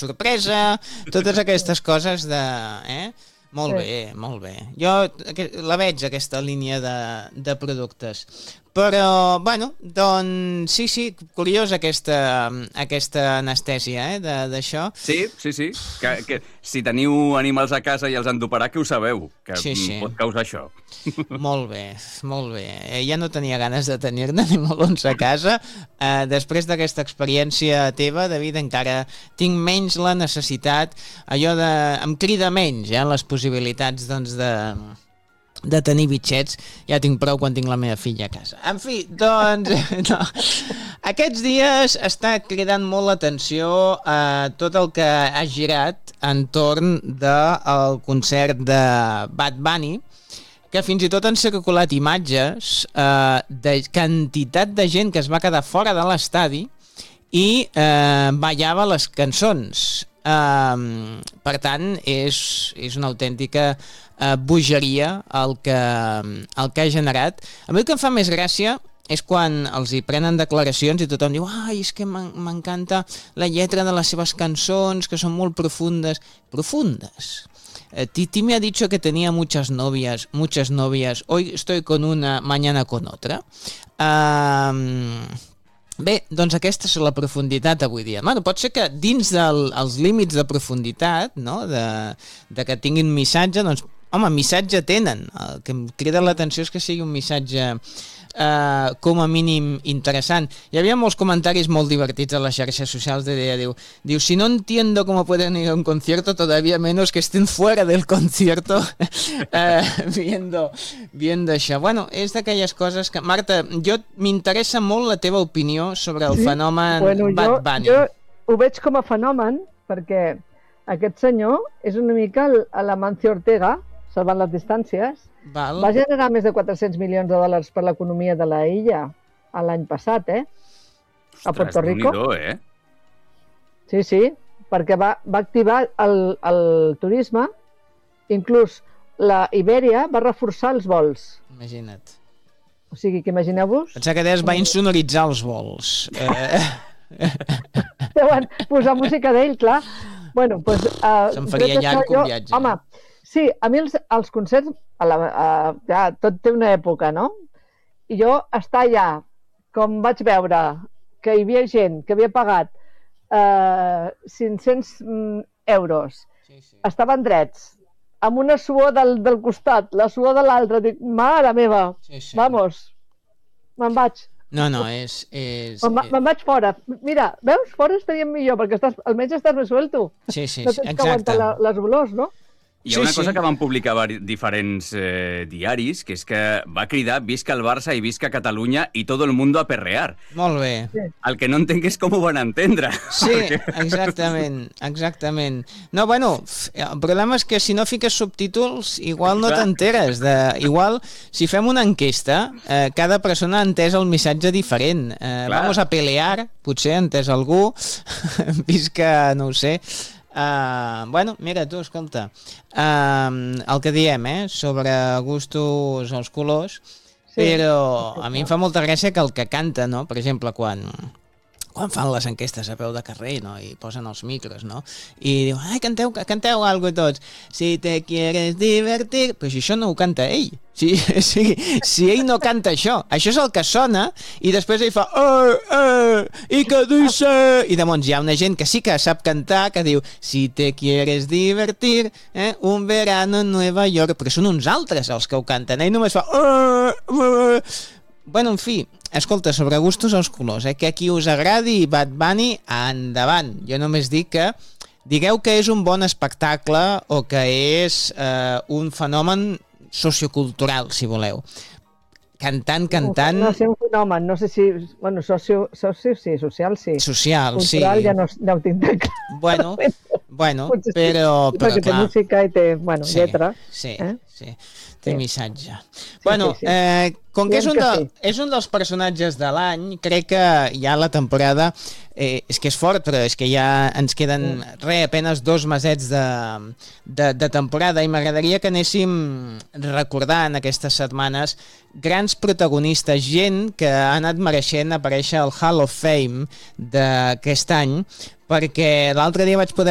sorpresa, totes aquestes coses de... Molt bé, molt bé. Jo la veig, aquesta línia de productes. Però, bueno, doncs sí, curiós aquesta anestèsia, d'això. Sí. Que si teniu animals a casa i els han d'operar, que ho sabeu, que pot causar això. Molt bé. Ja no tenia ganes de tenir-ne ni melons a casa. Després d'aquesta experiència teva, David, encara tinc menys la necessitat, em crida menys les possibilitats, doncs, de tenir bitxets. Ja tinc prou quan tinc la meva filla a casa. En fi, doncs, aquests dies està cridant molt l'atenció tot el que ha girat entorn del concert de Bad Bunny, que fins i tot han circulat imatges de quantitat de gent que es va quedar fora de l'estadi i ballava les cançons. Per tant, és una autèntica bogeria el que ha generat. A mi el que em fa més gràcia és quan els hi prenen declaracions i tothom diu és que m'encanta la lletra de les seves cançons, que són molt profundes. Titi me ha dicho que tenía muchas novias, hoy estoy con una, mañana con otra. Bé, doncs aquesta és la profunditat avui dia. Bueno, pot ser que dins dels límits de profunditat, no? de que tinguin missatge, doncs, missatge tenen. El que em crida l'atenció és que sigui un missatge com a mínim interessant. Hi havia molts comentaris molt divertits a les xarxes socials diu, si no entiendo cómo pueden ir a un concierto, todavía menos que estén fuera del concierto viendo això. Bueno, és d'aquelles coses que... Marta, m'interessa molt la teva opinió sobre el fenomen Bad Bunny. Jo ho veig com a fenomen perquè aquest senyor és una mica l'Amancio Ortega, salvant les distàncies. Va generar més de 400 milions de dòlars per l'economia de la illa l'any passat, a Puerto Rico. Sí, perquè va activar el turisme, inclús la Ibèria va reforçar els vols. Imagina't. O sigui, que imagineu-vos... Pensava que deies va insonoritzar els vols. Deuen posar música d'ell, clar. Bueno, doncs... Se'n faria llarg un viatge. Home, sí, a mi els concerts, ja, tot té una època, no? I jo estar allà, com vaig veure que hi havia gent que havia pagat 500 euros, estaven drets, amb una suor del costat, la suor de l'altre, dic, mare meva, vamos, me'n vaig. No, Me'n vaig fora. Mira, veus? Fora estaríem millor, perquè almenys estàs més suelto. Sí, no tens que aguantar les olors, no? Hi ha una cosa que van publicar diferents diaris, que és que va cridar visca el Barça i visca Catalunya i tot el mundo a perrear. Molt bé. Sí. El que no entenc és com ho van entendre. Sí, exactament. No, bueno, el problema és que si no fiques subtítols, igual no t'enteres. Igual, si fem una enquesta, cada persona ha entès el missatge diferent. Vamos a pelear, potser ha entès algú, visca, no ho sé... bueno, mira, tu, escolta, el que diem, sobre gustos als colors, però a mi em fa molta gràcia que el que canta, no? Per exemple, quan fan les enquestes a peu de carrer, no? I posen els micros, no? I diu, canteu algo tots. Si te quieres divertir... Però si això no ho canta ell. Si ell no canta això és el que sona, i després ell fa i que dice... I llavors hi ha una gent que sí que sap cantar, que diu, si te quieres divertir, un verano en Nueva York, però són uns altres els que ho canten, ell només fa... Bueno, en fi, escolta, sobre gustos als colors, que a qui us agradi Bad Bunny, endavant. Jo només dic que digueu que és un bon espectacle o que és un fenomen sociocultural, si voleu. Cantant... No sé, un fenomen, no sé si... Bueno, social, sí. Social, cultural, ja no ho tinc tan clar. Bueno, però perquè té música i té, lletra. Sí. Té missatge. Bueno, com que és un dels personatges de l'any, crec que ja la temporada és que és fort, però és que ja ens queden apenas 2 mesets de temporada, i m'agradaria que anéssim recordant aquestes setmanes grans protagonistes, gent que ha anat mereixent aparèixer al Hall of Fame d'aquest any, perquè l'altre dia vaig poder